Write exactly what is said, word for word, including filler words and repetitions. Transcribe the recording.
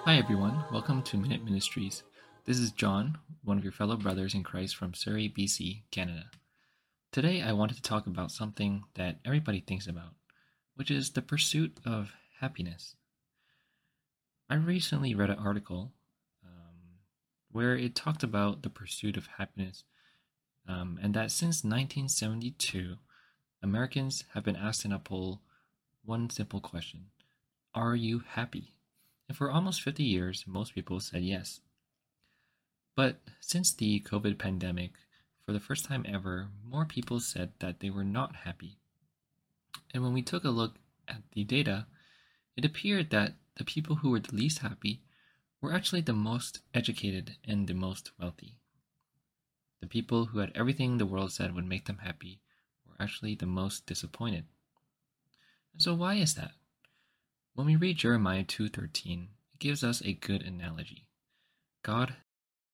Hi, everyone. Welcome to Minute Ministries. This is John, one of your fellow brothers in Christ from Surrey, B C, Canada. Today, I wanted to talk about something that everybody thinks about, which is the pursuit of happiness. I recently read an article um, where it talked about the pursuit of happiness, um, and that since nineteen seventy-two, Americans have been asked in a poll one simple question: Are you happy? And for almost fifty years, most people said yes. But since the COVID pandemic, for the first time ever, more people said that they were not happy. And when we took a look at the data, it appeared that the people who were the least happy were actually the most educated and the most wealthy. The people who had everything the world said would make them happy were actually the most disappointed. And so why is that? When we read Jeremiah two thirteen, it gives us a good analogy. God